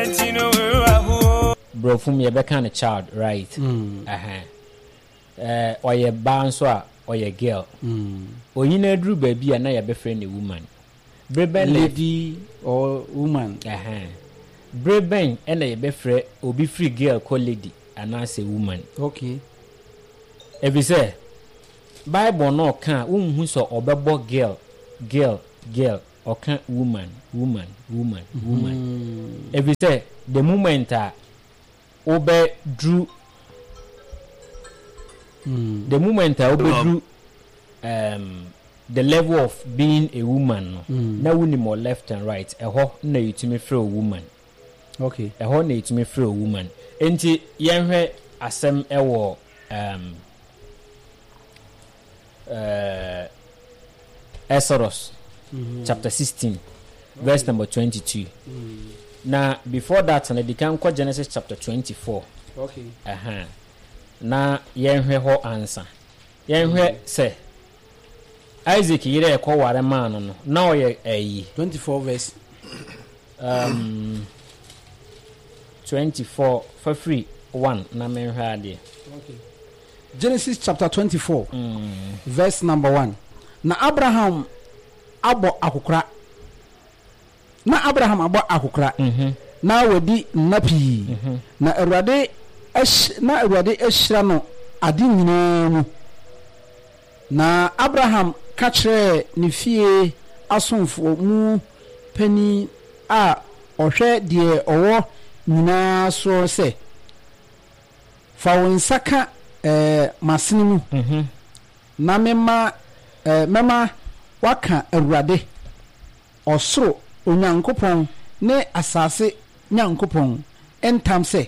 Bro, from your back kind of child, right? Or your bounce or your girl. Or you know, Drew baby, and I have a friend, a woman. Breben lady or woman. Breben and a befriend or be free girl called lady, and I say woman. Okay. If you say Bible no can who saw or girl, or can't woman. If you say the moment Obe drew the moment Obe drew the level of being a woman, now we need more left and right. A ho need to me for a woman. Okay. A ho need to me for a woman. Enti yenhwe asem ewo Exodus chapter 16 verse number 22. Now before that and they can quote Genesis chapter 24. Okay. Na yenhwe ho answer. Yenhwe say Isaac yire ko ware man no na oye 24 verse 24 for free 1 na menhwe ade. Okay. Genesis chapter 24 verse number 1. Na Abraham abo akukra na wadi napi na Awurade ahyira no ade nyina mu na Abraham ka kyerɛ ne fie asomfo mu pani a ɔhwɛ deɛ ɔwɔ nyina so sɛ fa wo nsaka masene mu na mema waka Awurade ɔsoro onyankopɔn ne asase nyankopɔn entam sɛ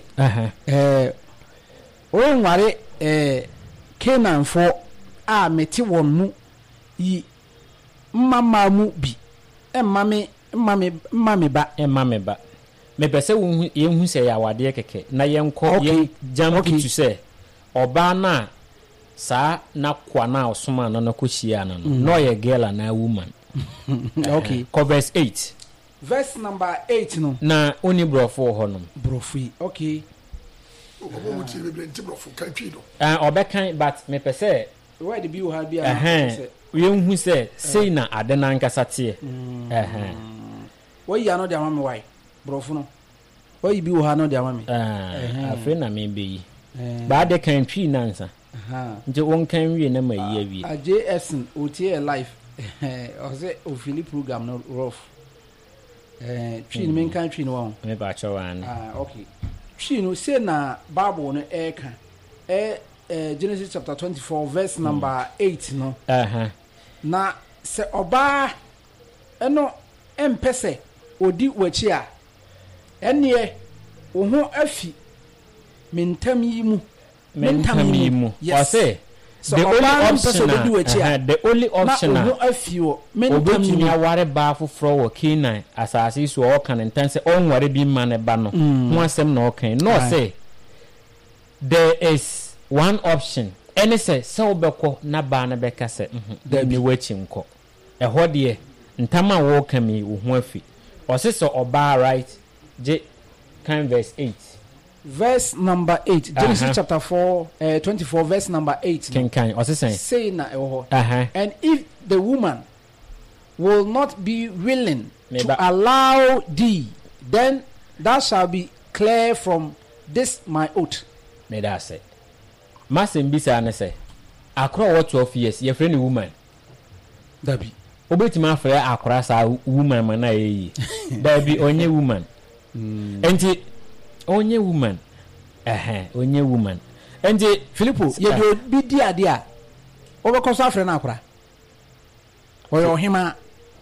ɔnware Canaanfo a mete wɔn mu yi mama mu bi mame ba me pese wo yenhu sɛ yawade keke na yenkɔ yen jam kitu sɛ oba na sa na kwa na osoma na kohyia na no ye girl na woman. Okay. Verse 8. Verse number 8 no. Na oni brofo ho no. Brofi. Okay. Obekan but me pese why the bill had be yenhu sɛ sei na ade na nkasa te why you no dey am why brofo no why bi wo ha no dey am afre na me be yi ba de kan twi nansa nje won kan wie na ma yi awie JS otie life o say o Philip program no rough twi ni men kan twi no won me ba chawan okay twi no say na Bible no eka Genesis chapter 24 verse number 8 no na se oba eno empese odi wachi a ene wo ho afi mentam yi mu yes say the only option na wo afi wo mentam yi mu aware ba foforo wo Canaan asase so o kan ntan se onware bi ma ne ba no ho asem na o kan no say there is one option any say obeko na ba na beka se da mi wachi nko eho de ntama wo kami wo ho afi o se so oba right je kan verse 8 verse number 8 Genesis chapter 24 verse number 8 kan o se say na eho and if the woman will not be willing to allow thee then thou shall be clear from this my oath. Me da say Masen bisa na say akra what 12 years your friend woman dabi obetima afre akra sa woman man na yi dabi onye woman enti onye woman onye woman enti Philippo ye do bi di ade a obekoso afre na akra oyo ohima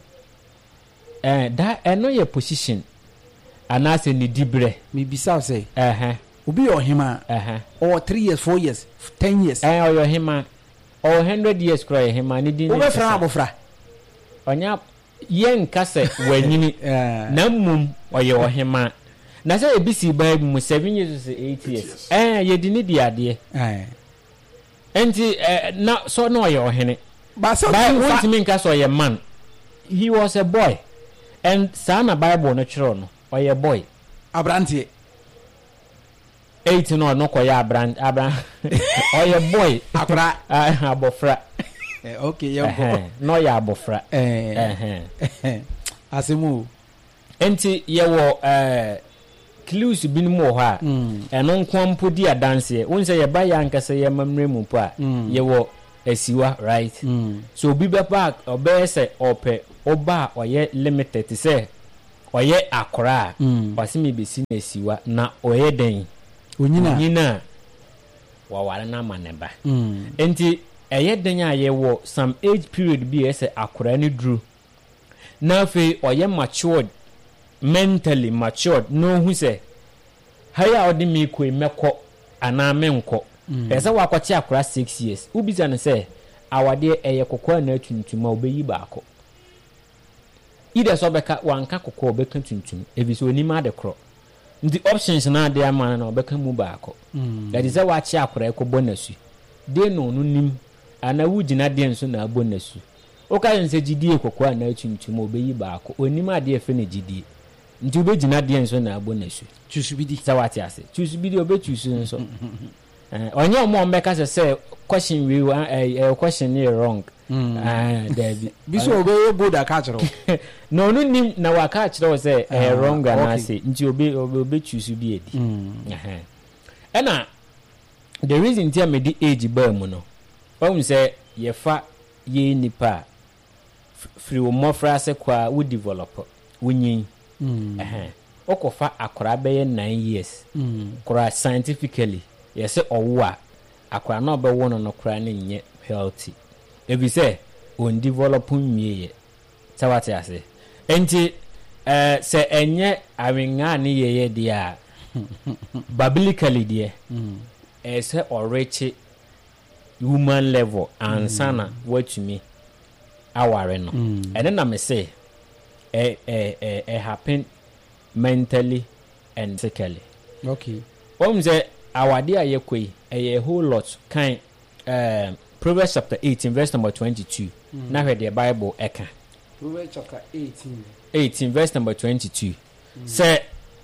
that eno your position anase ni dibre me bisa say obi ohima or 3 years 4 years 10 years oyo hima or 100 years cry hima ni din obe fra abofra onya yen kase wanyini na mum oyo ohima na say ebisi ba mu 7 years to 8 years ye di ni di ade enti na so no oyo ohene but so want me kase oyo man he was a boy and sana Bible no chiro no oyo boy Abrante. 8 no koya Abran oye boy akra abofra okay yeah no ya abofra asemu enti ye wo clues bi no ho a eno nkwampo di adanse wonse ye ba ya nkase ye mamre mu po a ye wo asiwa right so obi be back obese ope oba oye limited say oye akra wasimi besi na asiwa na oye den onyina waware na maneba enti eye den aye wo some age period bi ese akora ni dru na fe oye matured mentally matured no hu se haya odi mi ko emeko ana menko ese wakwati akora 6 years ubiza ne se awade eye kokwa na tuntuma obeyi baako ide so beka wanka kokwa obeka tuntum ebiso onima de kro the options na dey man na obeka mu baako that is wa chi akora e ko bonasu de no nim ana wugina de nso na bonasu o ka nse gidie kokwa na tuntum obeyi baako onima de efe na gidie nti obegina de nso na bonasu chusubidi zawati ase chusubidi obechusu nso onye omo mbeka say question we question is wrong David biso obe boda ka chiro no nim na wa ka chiro say wrong na say nti obe choose bi edi ena the reason tia me di age ba mu no o say ye fa ye nipa free mo frase kwa we develop wunyin okofa akora be 9 years kora scientifically yes owo a akora na obe wo no kora na nye healthy ebi say on develop nwie tawate ase enti se enye awenga ni yeye dia biblically dia ese orechi human level ansana watumi aware no ene na me say happen mentally and physically okay say awade ayekoi a whole lot kind Proverbs chapter 18 verse number 22 na where the Bible eka Proverbs chapter 18 verse number 22 say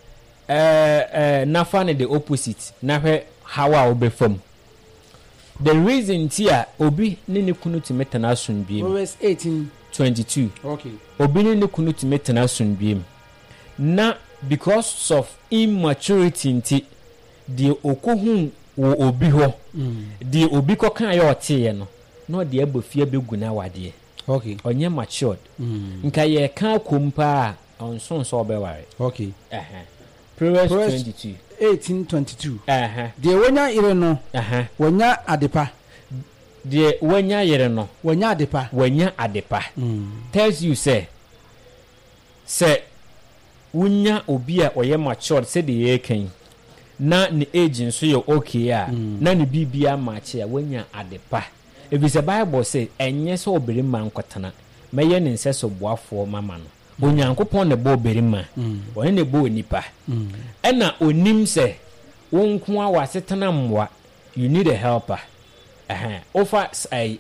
na find the opposite na where how a obefom the reason tia obi ni ne kunu ti metana sunbiem Proverbs 18:22 okay obi ni ne kunu ti metana sunbiem na because of immaturity nti the okohun wo obi ho the obi ko kan ya otie no no de abofia begu na wade okay onye matured nka ye kan kompa onson so obeware okay Proverbs 22 18:22 de wonya ire no wonya adepa de wonya ire no wonya adepa tells you say wonya obi a oye matured say de ye kan na ni age nso ye okay a na ni bibia mache a wonya adepa ebi se Bible say enye so oberima nkotana meye ne nseso boafo mama no onyankopon ne bo oberima onye ne bo onipa ena onim se wonko a wasetana mwa you need a helper offer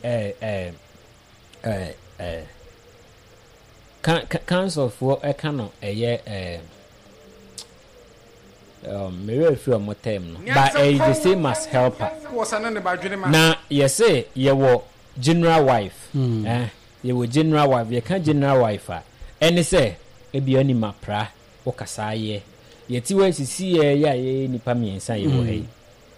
council for ekano eye me feel more time no but the same as helper na you say you were general wife you were general wife you can general wife any say e bi ani mapra o kasa ye yeti we sisi ye nipa miensa ye wo hey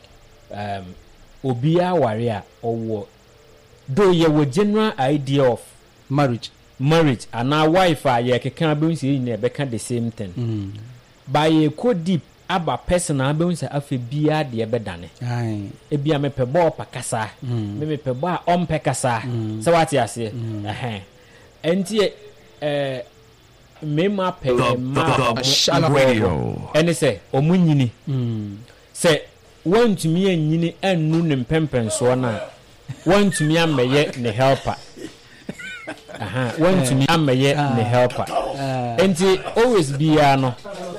obi aware a owo do ye were general idea of marriage and our wife ye kekan be nsi ni e be kan the same thing by a code deep aba personal be unsa afa bia de bedane e bia mepe bo pakasa me mepe bo a ompe kasa se wati ase enti me ma pe ma radio ene se omunyini se wantumi anyini annu ne mpempenso na wantumi ameye ne helper wantumi ameye ne helper enti always bia no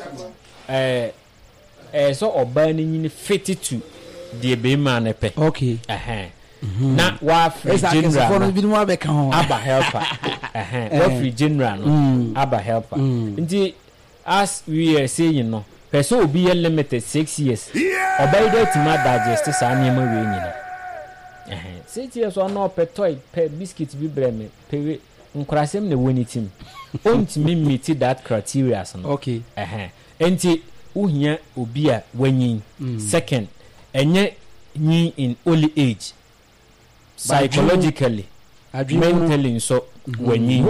so oba ni nyini fit to the be man pe okay na wa free general aba helper wa free general no aba helper nti as we are saying no person will be limited 6 years obey that ma digest sa na ma we nyina 6 years or no per toy per biscuit bi breme per nkrasem na woni tim ontimi meet that criteria so okay enti uhia obi a wanyin second enye nyi in early age psychologically mentally so wanyin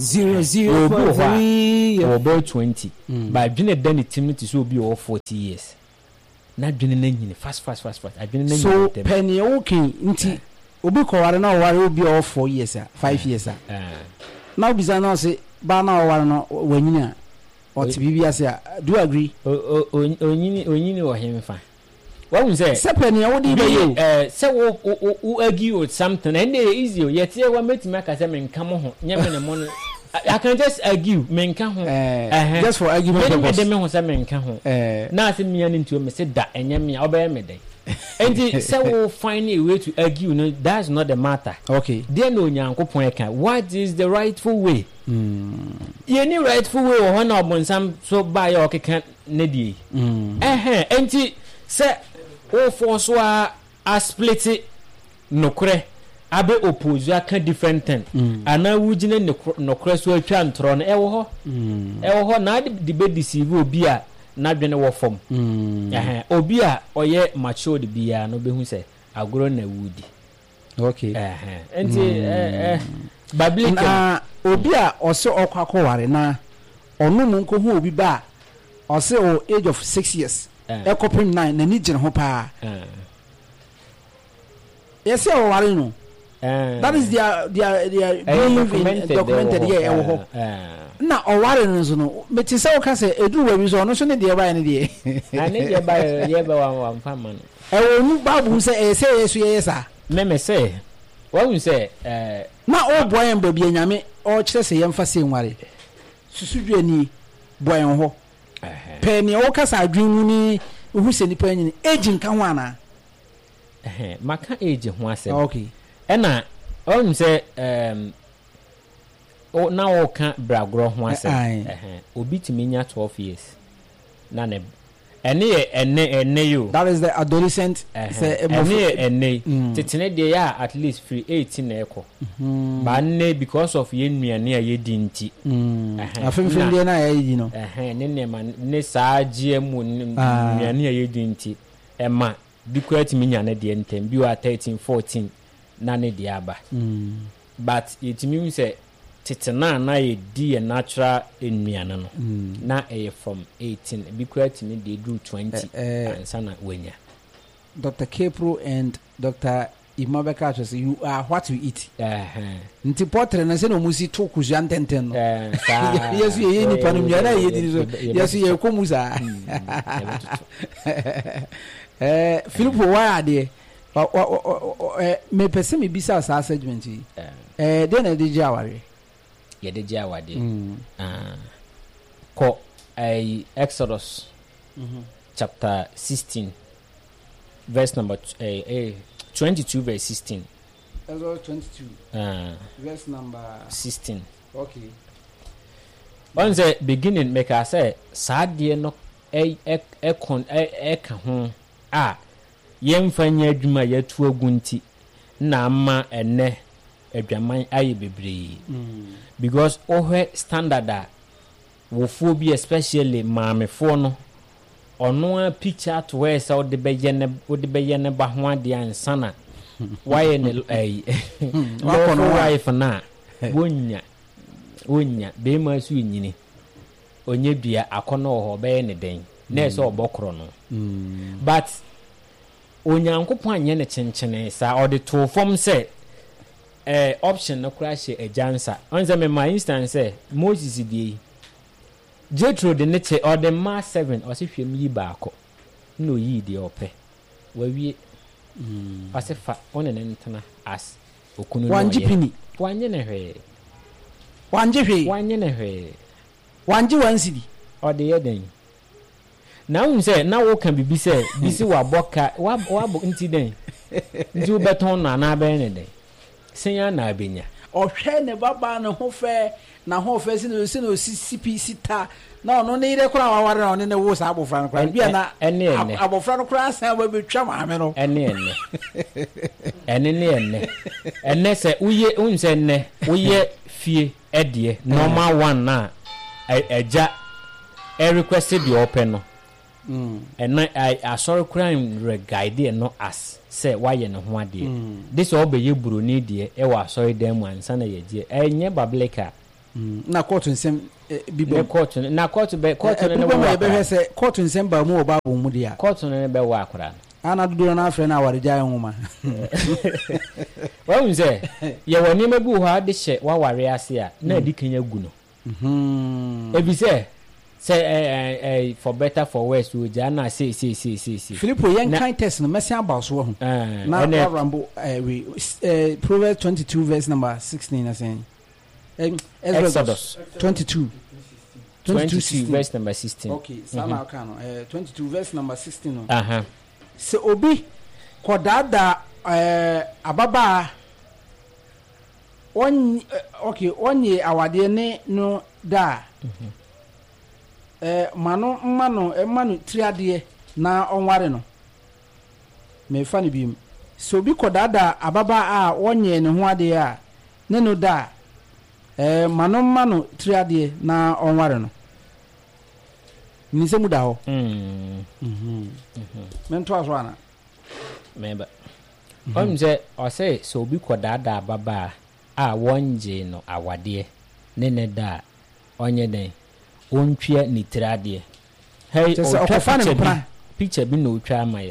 100 about 20 by dwene dan tim to so obi o 40 years na dwene na nyine fast adwene na nyine so penny okay nti obi ko ware na ware obi o 4 years 5 years now bizana na say ba na ware no wanyina o ti bibia say do you agree onyini o hemfa what say say penny wo di be you say wo argue with something and they easy yet ye wa metima ka say men kam ho nyame ne mo I can just argue men kan ho just for argument purpose me ho say men kan ho na say me an into me say da enye me obey me dey and say we find a way to argue no that's not the matter okay there no nyankopon kan what is the rightful way any rightful way or na obonsam so buy your kan na die and say o force wa a split nokre abe oppose aka different thing ana wugine nokre so atwa ntro no ewo ho na de be deceive obi a na dwene wo fom obi a oye matured bia no behu se agoro na wudi okay enti biblical obi a ose okwakoware na onu mu nko hu obi ba ose o age of 6 years ekopim 9 na ni gine ho pa yes o ware no that is their documented here ewo ho na o ware no so no meti se o ka se edu wa bi so no so ne de ba ne de ani de ba ye ba wa mfama no ewo nu babu se se yesu ye sa meme se wa se na o boy en ba bi nyame o kire se ye mfa se nware susudwe ni boy en ho pe ni o ka sa adwin mu ni hu se ni pa nyini age nka ho ana maka age ho ase okay ena on say o na o ka bragro ho ase obi timi nya 12 years na ne ene you that is the adolescent say ene tetene de ya at least free 18 na eko ba ne because of ye nuane a ye di nti afemfem de na ya yi no ne ma ne saa GM nuane a ye di nti ema bi kwati minya na de ntem bi wa 13 14 na ne de aba but it means say tetena na ye di a natural enuane no na from 18 bi kwati mi de do 20 ansana wenya Dr. Kepro and Dr. Imabeka say you are what you eat nti potre na se no musi to kuzu antenten no yesu ye ni panu nyara ye di so yesu ye ko musa Philip wa ade me pese me bisa sa segment yi de na de jaware ye de jawade ko Exodus chapter 16 verse number 22 verse 16 Exodus 22 verse number 16 okay on the beginning make I say sadie no ka ho a yemfanya adwuma yatu agunti na ama ene adwaman aye bebre because ohwe standard a wofo bi especially maamefo no ono a picture to where so de beye ne ba ho ade ansana why ne wife na wonya be ma su nyini onye dua akono ho be ne den na so obokro no but onyankopon anye ne chenchene sa ode to form say option no crash ajansa onze me my instance Moses die Jethro de ne che or the ma 7 o se hwem yi baako no yi de ope wawie asefa one ne ntena as okunu no wanjipini wanye ne hwe wanje wansidi o de yeden na un se na wo kan bibi se bisi wa boka wa bo nti den nti wo beton na na be ne den senya na abenya ohwe ne baba ne ho fe na ho fe si no CCP sita na ono ne ire kura waware na ono ne wo sa abofra no kura bia na abofra no kura san ba betwa maame no ene se uye unse ne uye fie edie normal one na eja requested the open no and I saw crime guide no as say why you know what dear this all be you bruni dear e wa sorry them one sana ye dear enye bableka na court nsem bibo court na court be court no be say court nsem ba mu oba bo mu dia court no be wa akora ana dudu na afre na ware jaa nwoma wa unze ye woni mabu ho ade hye wa ware ase a na adi kanya gu no ebi say for better for worse we jana say Philippo yen kind test no mesi about so ho na rambo Proverbs 22 verse number 16 saying Exodus 22 verse number 16 okay sana akano 22 verse number 16 se obi kodada ababa onye awade ne no da manu triade na onware no me fa ne biem so bi kodada ababa a onye ne ho ade a ne no da manu triade na onware no ni se mu da ho mento aso ana meba onje o say so bi kodada ababa a wonje no awade ne da onye den ontwe ni trade hey o picture bi no twa amaye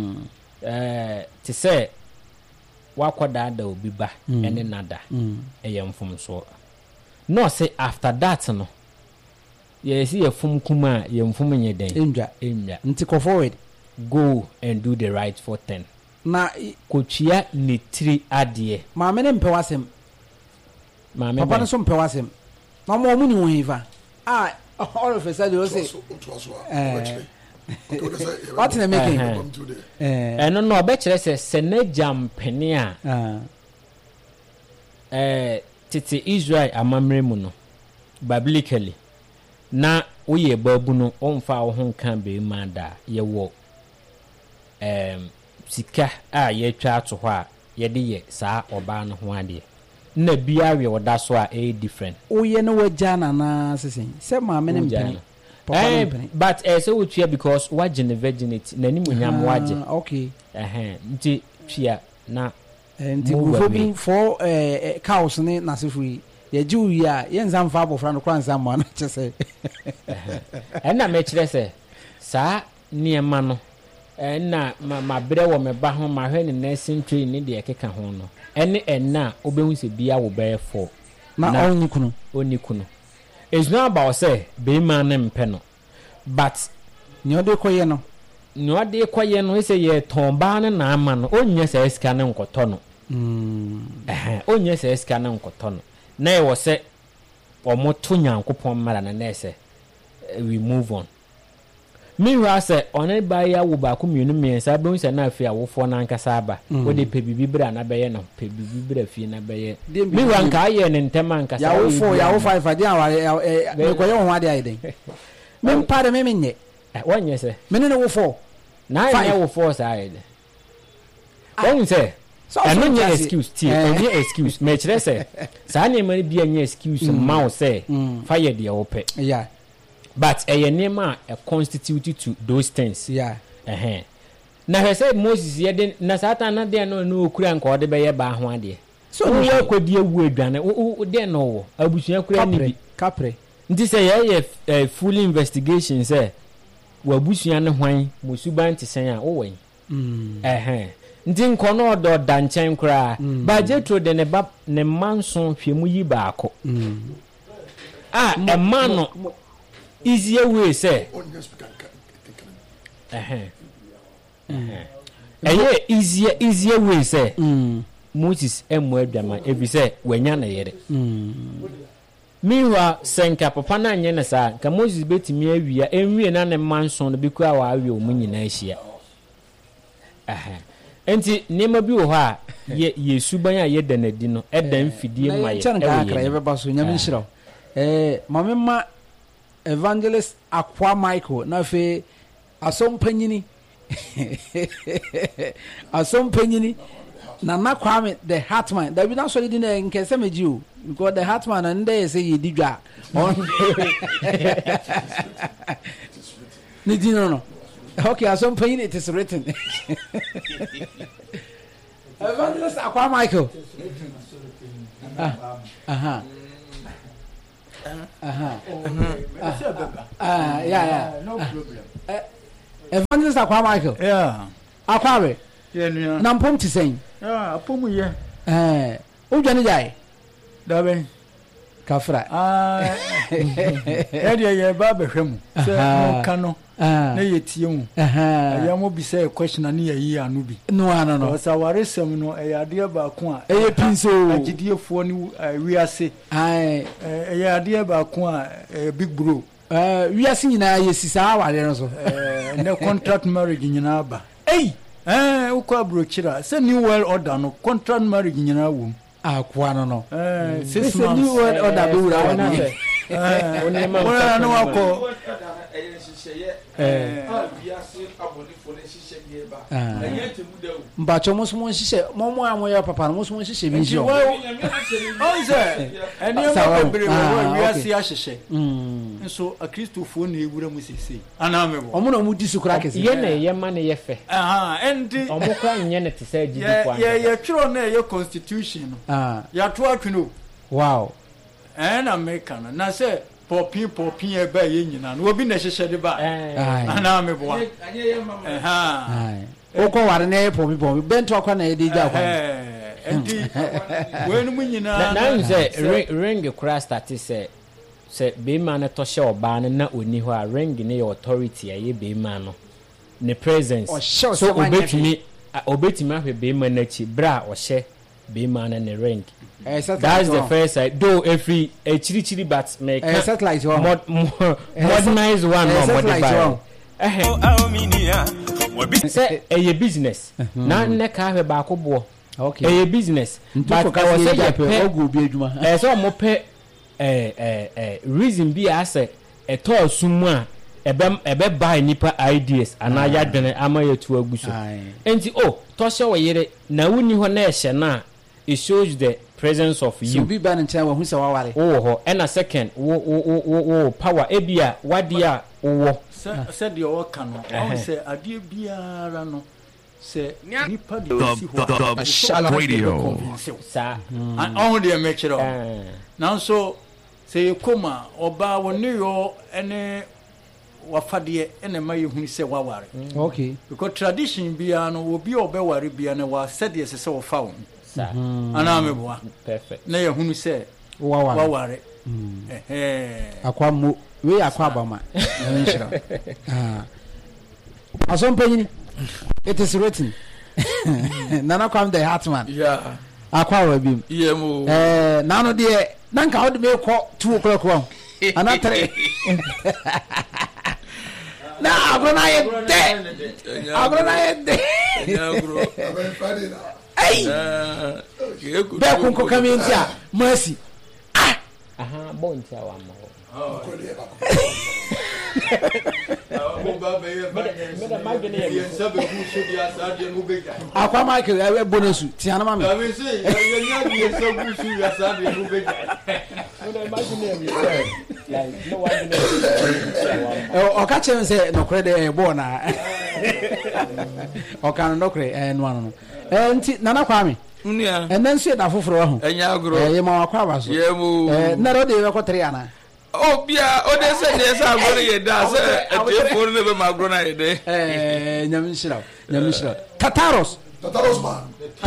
te say wakoda da obi ba ene nada eyemfum so no say after that no yes yefum kuma yemfum nye den enja nti go forward go and do the right for 10 na kotua ni tri ade maame ne mpewasem maame papa no so mpewasem na mo mu ni wo hiva all of a sudden you say what in making no be kire se na jampene a titi Israel amamre mu no biblically na oye babu no onfa wo ho kan be manda ye wo sika a ye twa to ho a ye de ye saa oba no ho ade na bia we oda so a different oye no wajana na sesen se ma me mpene but so we twa because wagene virginity na ni munyam waje okay nti twa na nti go bi for cows ne na sefui ye ji wi a ye nzam fa abofra no kwa nzam ma na chese na me kire se saa niema no na ma bre wo me ba ho ma hwe ne nursing train ne de ekeka ho no ena obehu se bia wo be for na onikuno it's not about say be man ne mpe no but nyode koye no ise ye tomba ne na ama no onye se eska ne nkoto no onye se eska ne nkoto no na e wo se omoto nyankopon mara na na ese we move on Mira say one ba ya wo ba ko mienu miensa be unse na afia wo fo na nkasa aba wo de pebibi bra na be ye no pebibi bra fie na be ye Mira nka aye ne ntema nkasa ya wo 5 dia wa me ko ye ho ade aiden me mpare me menye wonye se me ne wo 4 na ya wo 4 sa aide won se eno nye excuse ti enye excuse me kire se sa na mari bia nye excuse ma wo se fire de wo pe yeah but nema constitute to those things yeah na he say Moses ye na Satan na de no okura nka ode be ye ba ho ade so we kwadi awu adwane o de no wo abusua kura ni bi kapre nti say ye full investigation say wa abusua ne hwan mosuban te sen a wo wen nti nko no do da nchen kura ba jetro de ne ba ne manson hwemu yi ba akọ e man no easier way say easier way say Moses emu adwama ebi say wanya na yere miwa senka papa na anye na sa ka Moses betimi awia enwie na ne manson no bikua wa awie omu nyina ahia enti nema bi wo ha ye suban ya ye danadi no edan fidie ma ye e be ba so nyame nhyira mamema evangelist Akwa Michael na fe asompanyini na Kwame the Heartman that we not so did in Kesemeji o because the Heartman and they say you did ja no okay asompanyini it is written evangelist Akwa Michael yeah no problem evangelist Akwa Michael Akware na mpom ti sen apomu ye o dwane jai dabe kafra ye ba behwem se no kano na ye tie mu ya mo bi say question na ye yi anu bi no so waresem no e ade ba ko a e pinso agidiefo ni wiase e ade ba ko a big bro wiase nyina ye sisa aware no so ne contract marriage nyina ba ukwa brochira se new world order no contract marriage nyina wom akwa no 6 months new world order be wura wa wona no wako mbacho musumo nhihye momo amoya papa no musumo nhihye bi njo onze eni mo bebre wo wiase ahihye nso akristofo na ewura musisi anamebo omo na mu disukura kese ye na ye ma ne ye fe endi omo kwa nye ne te say gidi kwa ye twiro na ye constitution ya to atwino wow na America na say popin e ba ye nyina no obi na hihye de ba anamebo anye ye mama oko ware na popin bento akwa na ye de ja kwa endi wenu munyina na nze ring kura start se be man to she oba na oni ho a ring ne your authority ye be man no ne presence so obetimi ahwe be man na chi bra o she be man ne ring that's the first side though every chiri but make satellite modernize one or modify say a business na ne ka ahwe ba ko bo okay a business but I was say ogu bi adwuma so mo pe reason be as a to sumu a ebe buy nipa ideas ana ya dwene ama ya tu aguso enti to she wo yere na wuni ho na ehye na it shows the presence of you so be ban ntia wo hu se waware ho and a second wo power ebia wadia wo said your kano I say adie biara no se nipa de si ho Shallow Radio sa and all the make it now so say koma oba woni yo ene wafade ene maye hu se waware okay because tradition bia no obi obeware bia na wa said yes se wo fa won sa ana meboa perfect na ye hu se waware akwa mo we akwa bama na nshira asompanyi it is written nana kwam the Heartman yeah akwa wa bim yemo nano de nanka wode me ko 2 o'clock wa ana 3 na agona ye de agro ai be kun ko kamintia mercy bontia wa mo Akwa Michael bonus tiana mama o ka chen say no kre de bo na o kan no kre no enti nana kwame nnia enen so da foforo wa ho enya agro ye ma akwa ba so ye mu na ro de we ko 3 ana obia o de se agro ye da se etefo ne be magro na ye de nyamishira Tataros man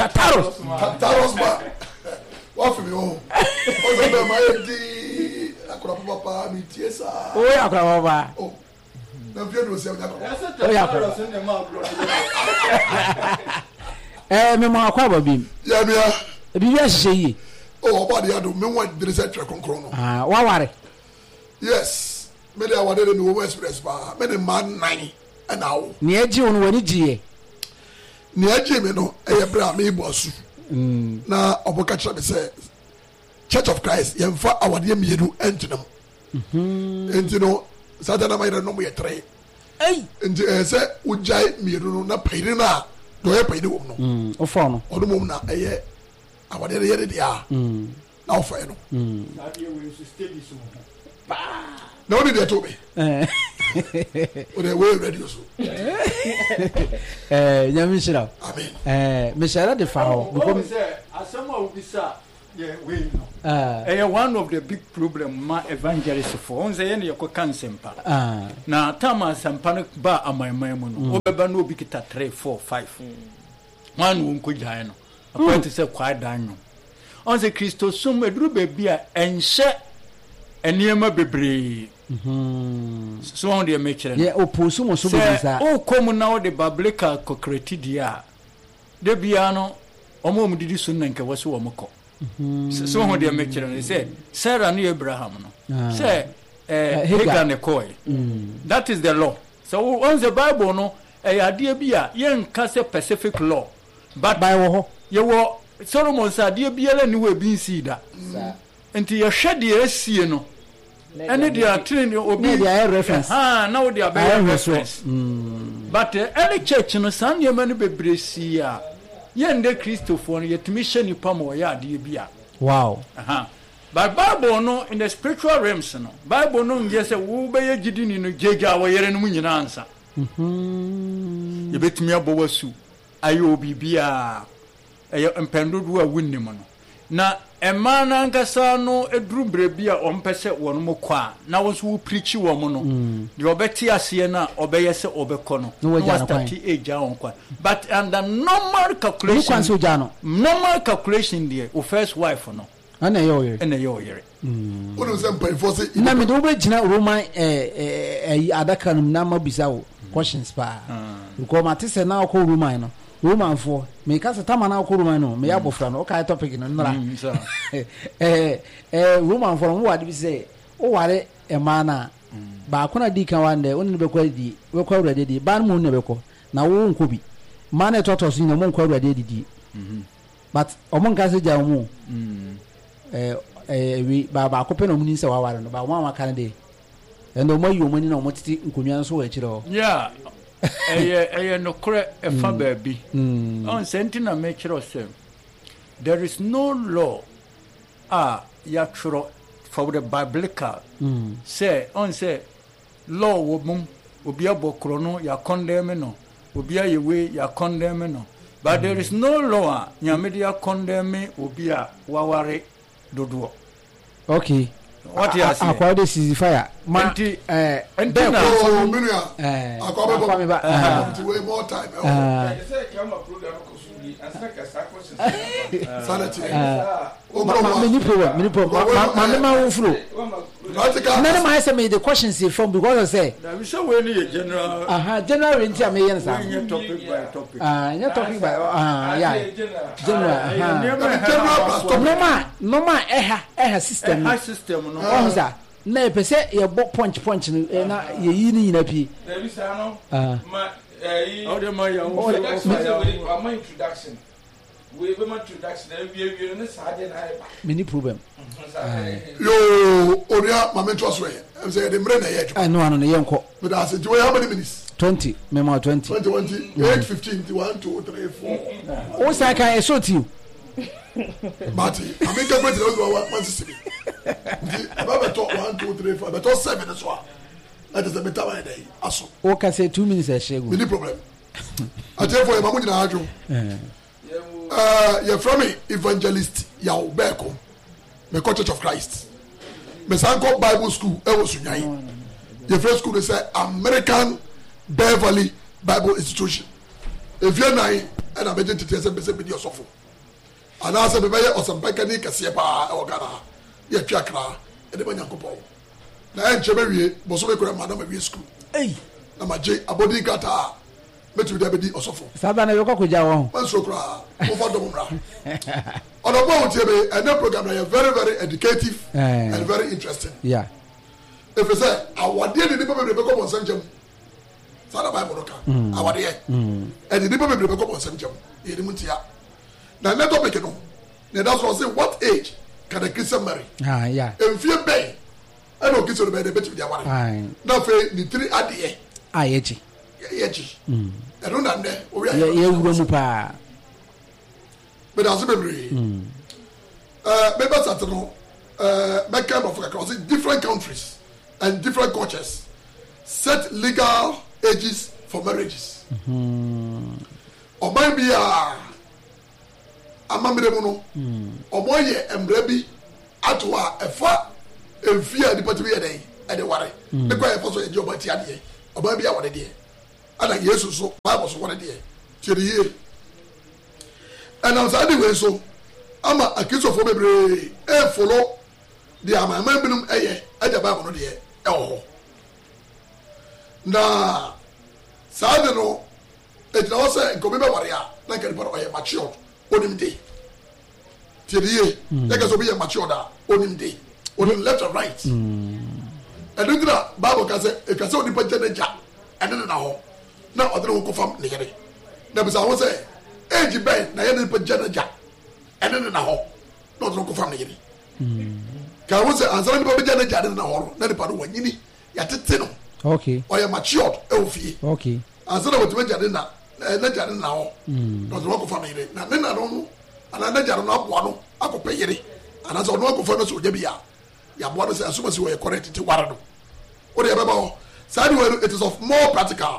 wa fi mi o se be ma ye di akura papa mi tie sa o ya akura papa o na bi no se o ya akura ne magro me mo akwa ba bim ya bia bi ya hye yi o oba de ado me wa dire se tre konkro no wa ware yes me de awade de no express ba me de man 9 and awo ni eji onu wani jiye ni eji me no e ye bra me bosu na oboka kire be say Church of Christ yemfa awade mienu entinam entino satana mayre no mo yetre enti say ujai mienu no na payre na do ye payde wom no o fa no odo mom na eye awade ye dia na o fa no no need to be o de we ready so nyamishira amen mishara de fa ho because asama ubisa we no one of the big problem ma evangelists for on say ne yako kansempa na tama sempa no ba amaiman mu no obeba no obi kita 3 4 5 man won ko gyan no appoint say kwa dan no on say Christo sum eduru ba bia enhye eniema bebre so on dey make sure oposu mo so bisa o kom na o de biblical concrete dia de bia no omo mu didi sun na nke waso wo mko so on dey make sure say Sarah and Abraham no say Hagar ne koy that is the law. So on the Bible no ade bia yen ka say specific law but Bible wo Solomon said ade bia la ni we bi si da enti ye hwede asie no any dia train obi dia reference now dia be reference but any church no san ye manu bebresi a ye nde Christopher no yetimi hye nipa mo ya ade bia wow but Bible no in the spiritual realms no Bible no nge se wo be ye gidini no jeja wo yere no nyina ansa ye betimi abowasu ayo bibia empendodu a wunni mo no na emana ankasa no eduru brebi a ompese wono mokwa na wo so preachi wo mo no de obeti ase na obeyese obekọ no no start eja onkwa but under normal calculation there o first wife no ana yo yere ono se mpa force na me do be gina Roman adaka no na mabisa wo questions pa ko matese na ko Roman no Roman for me ka se tamana ko Roman no me abofra no ka topic no nra Roman for mo wade bi se o ware e mana ba ko na di kan wande oni be ko di we ko awrade di ba mo ne be ko na wo nko bi mana totos ni mo nko awrade di but o mo nka se ja mo we ba ko pe no mo ni se wa ware no ba wa kan de endo mo yo mo ni na mo titi nkonwa so wa chiro yeah no kure efa baby on sentina make sure there is no law ya churo for the biblical say on say law wo mum obi abokro no ya condemn no obi ayewe ya condemn no but there is no law nyamede ya condemn obi a waware dodo okay what you say akwa de sisi fire ma entina akwa be ba to way more time say kama program ko suri asaka sako sanity many problem ma wo furo none my say me the questions from because I say we say we need general general rent am yen sa topic by topic you talking about general normal system no oh sa na pese ye bo punch na ye yi ni na pi there is no ma how the my introduction we be my introduction we no sade na many problem yo oria mama trust we say the mre na ye I know no ye nko but as it how many minutes 20 memo 20 8 15 1 2 3 4 o sa kan e so ti but I mean go to those one system about 1 2 3 4 but 7 as well that is the better one day aso o ka say 2 minutes e shego many problem I tell for you mamu na ajo you're from evangelist yaw beko me Church of Christ me sanko Bible school e wo sunyan your first school say American Beverly Bible Institution if you nine and I'm going to tell them say be your sofo and I say be or some bakani kase pa e ogana ye twakra e de banyankopɔ na en chebe wie bo so be kura madam wie school na maje abodi gata metu da be di osofo saba na yoko koja won man so kura o fa do mra ono bo tie be and the program is very very educative and very interesting yeah if you say awade de nipa be ko bon sanjam sada Bible ka awade and the nipa be ko bon sanjam e ni mutia Now let us make it no. Now that's what I say. What age can a Christian marry? Yeah. If you pay, I don't kiss you the bed with their one. Now for the 3 adie. Ayeji. Yeji. I don't know there. Yeah. But as a memory, members at no, make kind of across different countries and different cultures set legal ages for marriages. Or maybe amamire or more ye embrebi atwa efa enfia di patwi eden e de ware the kwa efa so e job ati ade or maybe a ware de ada yesu so bible so ware de tiye and I'm saying way so ama akiso for bebre e follow the amama binum eye e de bible no de e ho na saade no it na say ko be ware a na ka report oye matured onim day tiye e ka so be matured da onim day onim left and right and then bible ka say e ka say onipa jeneja ene na ho na odere ko fam ne yere na be say say age ben na yere onipa jeneja ene na ho na odere ko fam ne yere ka wo say answer onipa jeneja ene na ho na nipa do wanyini ya tete no okay oye matured e ofie okay answer what we jade na na jade na ho na odere ko fam ne yere na ne na no ana na jade no aboa no akopɛ yere ana so no akofo no so oja bia ya boa no say asoma si we correct ti ware no o de baba ho side way it is of more practical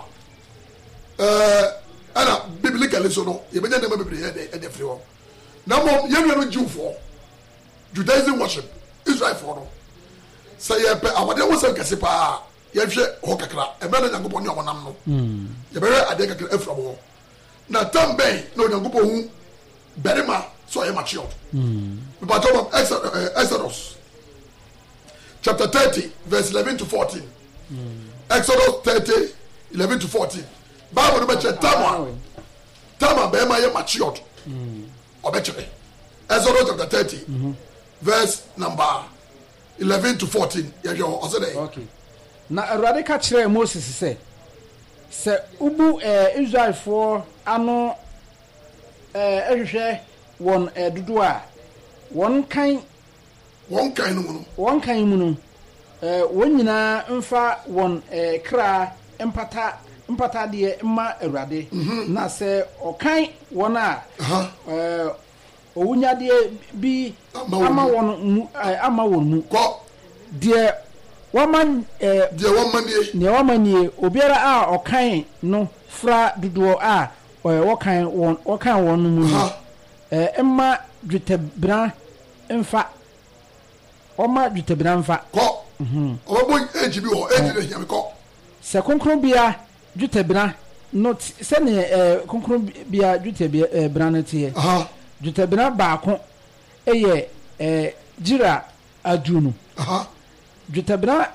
ana biblically so no ye benya dem bebre e de free ho na mo ye no Jew for Judaism worship Israel for no say ye pe awade wo say kase pa ye hwe ho kakra e be na Nyankopon ni omonam no ye be ade kakra afra bo na tambe no Nyankopon hu berima so ye matured but of Exodus chapter 30 verse 11 to 14 Exodus 30 11 to 14 Bible no beche tama be ma ye matured obechere Exodus chapter 30 verse number 11 to 14 ye yo osede okay na Awurade ka kire Moses se ubu Israel for ano ehwehwe won dudu a won kan no won kan mu no won nyina mfa won kra empata de ma Awurade na se okan won a owunya de bi ama won mu ko de waman ne wamanie obiara a okan no fra dudu a wokan won mu emma dwetebra mfa oma dwetebra mfa ko obo age bi ho age de hiam ko se konkron bia dwetebra not se ne konkron bia dwetebra na tie dwetebra baako eye gira adunu dwetebra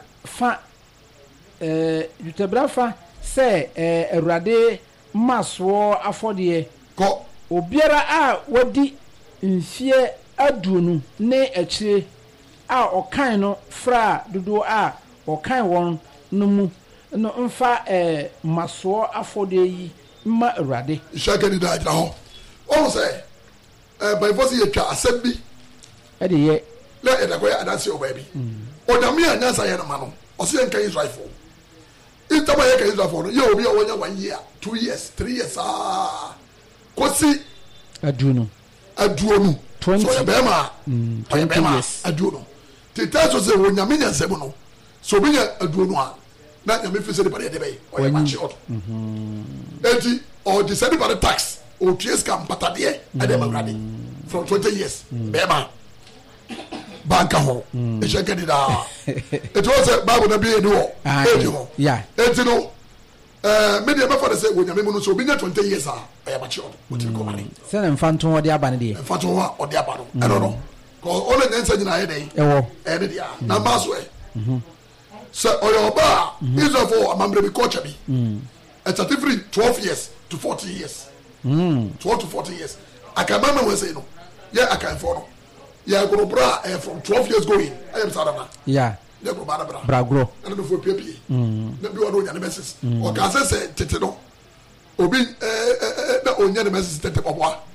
fa se Awurade maso afode ko obiara a wadi mfie adunu ne akire a okan no fra dodo a okan won no mu no mfa maso afode yi ma Awurade shagani da ajra ho o say by voice ye twa asem bi e de ye le e da ko ya adanse o ba bi o da me anya sa ye na ma no o se nkan Israel for itama ye kan Israel for no ye obi o wonya 1 year 2 years 3 years kosi aduonu 20 so be ma 20 years aduonu tita so se wonya me nya sebo no so be nya aduonu a na nya me fi se de bare de bay o ya machi ot enti o de se de bare tax o ties kam patade e de Awurade from 20 years be ma banka ho e je gadi da it was a Bible na be e do e ho yeah enti no me de before say wonya me no so be nya 20 years a e machi ot o ti ko mane se na mfanto odi aba ne de mfanto wa odi aba no e no ko ona nyensa nyina ye dey ewo e de dia na maso e so oyoba Israel for amamre bi culture bi it's a different 12 years to 40 years 12 to 40 years akamama we say no yeah akan for no yeah go bra from 12 years going I am sadama yeah yeah go bra bragro and no for pepe na bi wodo nya ne message o ka say tete no obi na onya ne message tete boboa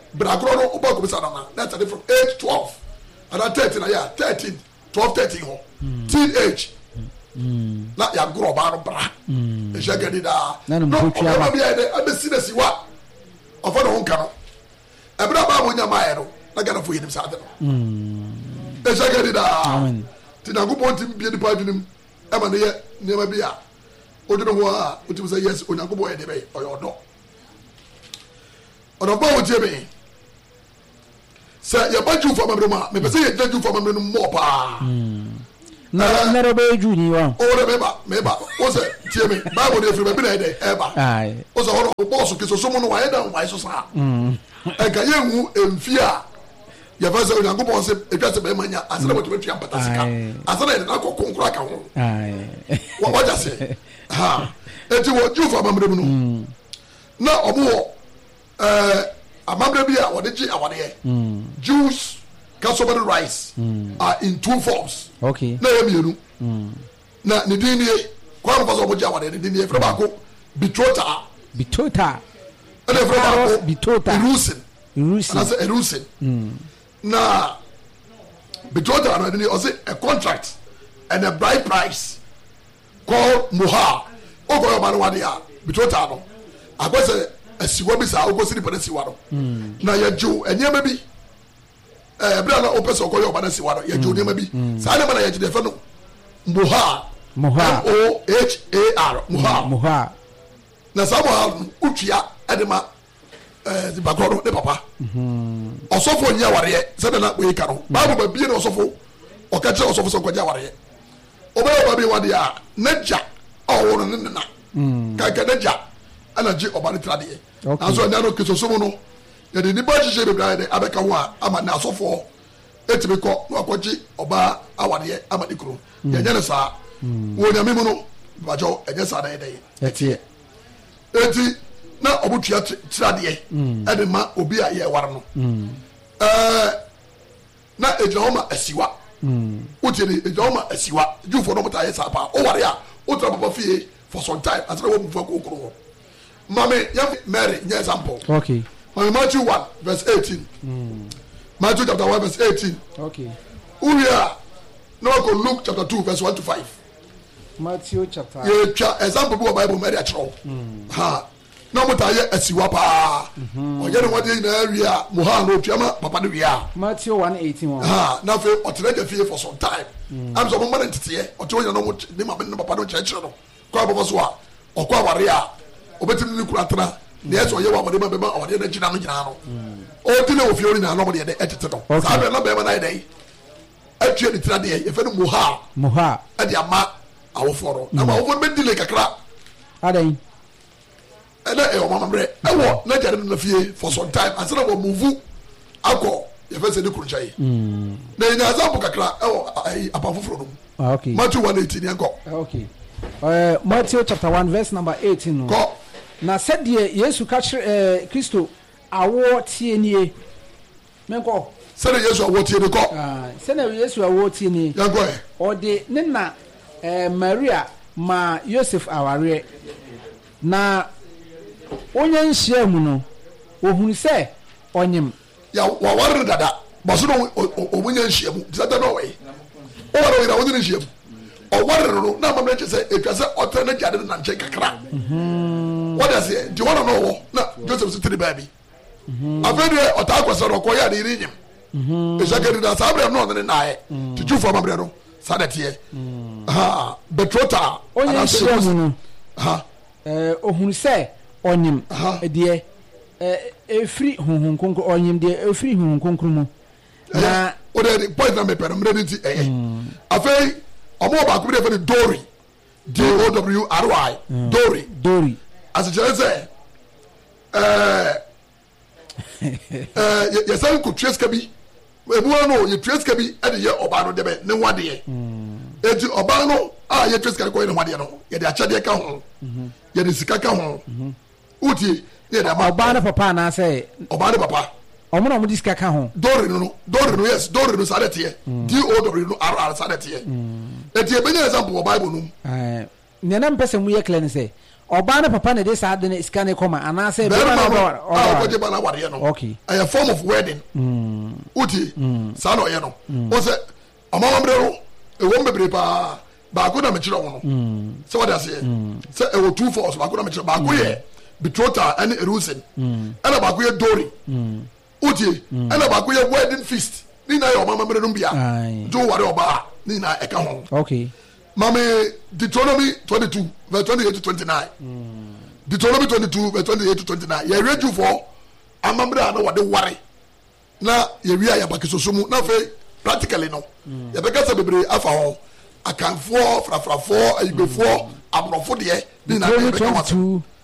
bragro no oba ko bisa na that's from age 12 and 13 yeah 13 12 13 ho teenage na ya gro ba no bra e shagadi da no o bi ade abesi na siwa ofo no nka no ebra ba mo nya ma no na gana fo yinim sa de no e shagadi da amen ti na go pontim bi de pa dwunim e ma ne ye ne ma bi a oduno ho a otim say yes onyanko boy de be oyodo ọ̀nà bá wọ́n tiẹ̀ mi sẹ yẹ bá ju fama mi ma mẹ pẹ sẹ yẹ jẹ ju fama mi mọ paa. nẹrẹ bẹ ju ni wa. o de mẹ ba o sẹ tiẹ̀ mi báwo de efiri bẹ bi na yẹ dẹ ẹ ba o sẹ ọ̀nà bọ́ọ̀sù kìsọ sọmọ no wà yẹ dẹ wà yẹ sọ sa ẹ ka yẹ hu nfi a yẹ fẹ sẹ onyanko bọ̀ sẹ etwa sẹ bẹ́ẹ̀ ma nya asẹ wọ́n ti bẹ tuya mpata sika asẹ náà yẹ dẹ n'akọ kónkóró aka ho wọ́n jà sẹ eti wọ́n ju fama mi mu no na ọmọ wọ. Amamre bi a wɔde gye awadeɛ Jews customary rice are in two forms okay na yɛ mmienu na ne din nie kwan fa sɛ ɔmo gye awadeɛ ne din nie fɛrɛ baako betrota ɛna fɛrɛ baako bitota anasɛ erusin na betrota no ɛde nie ɔsɛ a contract and a bride price called muha ɔkɔ yɛ ɔmo ano wadeɛ a betrota no agbɛsɛ asiwa bi saa ogosi nipa na siwa no na yɛgyew nneɛma bi ɛberɛ na wopɛ sɛ ɔkɔyɛ ɔba na siwa no yɛgyew nneɛma bi saa nneɛma na yɛgye deɛ fɛ no mohar mohar na saa mohar no wotua ɛde ma bakorɔ no ne papa ɔsɔfo nyɛ awareɛ sɛdeɛ na wɔyi ka no bible babie na ɔsɔfo ɔka kyerɛ ɔsɔfo sɛ ɔkɔgye awareɛ ɔbɛyɛ ɔba bi wadeɛ a n'agya a ɔwɔ no ne nena kanka n'agya ɛna gye ɔba ne tradeɛ nanso ɛnea no kisosom no yɛde nipa hyehyɛ bebree ayɛ dɛ abɛka ho a ama ne asɔfoɔ ɛtumi kɔ na wakɔgye ɔba awadeɛ ama ne kuro yɛnyɛ ne saa wɔ nyame mu no bakyɛw ɛnyɛ saa na yɛdɛ ɛteɛ eti na ɔbotua tradeɛ ɛde ma obi a yɛware no na egyina hɔ ma asiwa wotie ne egyina hɔ ma asiwa juufoɔ no ɔmota yɛ saa paa ɔware a wotura papa fie for some time asɛnɛ wɔ mufu akokoro hɔ Mami, Mary, yes, example. Okay. Matthew 1, verse 18. Matthew chapter 1, verse 18. Okay. Uriah, now go Luke chapter 2, verse 1 to 5. Matthew chapter. Yeah, example of Bible, Mary, ha. No matter yet, as you are, or you know what in the area, Mohano, Piama, Papa, Matthew 1:18. Ha, now for alternative fear for some time. I'm some moment here, or to you know what the Mamma Papa Church, Kwabaswa, or Kwawaria. Obetini ni kuratana na yeso ye wa mode ba beba ode na gina no gina no o dile ofiori na no mode de etete no sa be na be ma na dai atue ni trade ye fe no moha e de ama awoforo na ma awoforo be dile kakra adan ele e o mamre e wo na jare na fie for some time asana wo move akọ ye fe se de kurchai na nya example kakra e wo apafoforo no okay Matthew 1:18 yanko okay Matthew chapter 1 verse number 18 no go na sɛdeɛ yesu ka kyerɛ kristo awo tie nie menkɔ sɛdeɛ yesu awo tie ne kɔ sɛdeɛ yesu awo tie nie yankɔ ɔde ne na maria ma yosef awareɛ na onye nhyia mu no ohunu sɛ ɔnyem ya waware dada baso no omunya nhyia mu sɛ dada ɔwɛ ɔware ɔyɛ ɔnyɛ nhyia mu ɔware no na mamre kyɛ sɛ etwa sɛ ɔtɛ ne gyade na nkyɛn kakra what does it do you want to know na Joseph sit the baby afei de ɔtaa kɔsɛ no ɔkɔ yɛ ade ne nyim esakari na saa brɛ no ɔne ne naɛ te twufo mamre no saa dɛteɛ betrota onye nhyia mu no ohunu sɛ ɔnyem deɛ efiri honhom konkro ɔnyem deɛ efiri honhom konkro mu na o de point na me pɛ no mmerɛ ne nti ɛyɛ afei ɔmo baako bi de fɛ ne Dori DOWRI Dori asekyerɛ sɛ yɛsɛ nkɔtua sika bi ebua no yɛtua sika bi ɛde yɛ ɔbaa no dɛbɛ ne wadeɛ eti ɔbaa no a yɛtua sika kɔ yɛ ne wadeɛ no yɛde akyɛdeɛ ka ho yɛde sika ka ho utie yɛde ama ɔbaa ne papa anaasɛ ɔbaa ne papa ɔmo na ɔmo di sika ka ho Dori no yes Dori no saa de teɛ DOWRI saa de teɛ eti ebenya example wɔ Bible no nea na mpɛ sɛ mu yɛ clear ne sɛ ọba ne papa ne de saa de ne sika ne kɔma anaasɛ bɛrima no a ɔkɔgye ba no awareɛ no okay ɛyɛ form of wedding wotie saa na ɔyɛ no wo sɛ ɔmamammerɛ no ɛwɔ m bebree paa baako na mekyerɛ wo no sɛ wode aseɛ sɛ ɛwɔ two force baako na mekyerɛ baako yɛ betrothal ɛne erusin ɛna baako yɛ dori wotie ɛna baako yɛ wedding feast ne nyinaa yɛ ɔmamammerɛ no bia nti woware ɔbaa ne nyinaa ɛka ho okay mame Deuteronomy 22 verse 28 to 29 Deuteronomy 22 verse 28 to 29 yɛwie Jewfoɔ amammerɛ a na wɔde ware na yɛwie a yɛbakesoso mu na afei practically no yɛbɛka sɛ bebree afa hɔ akanfoɔ frafrafoɔ ayigbefoɔ aborɔfo deɛ ne nyinaa yɛbɛka ho asɛm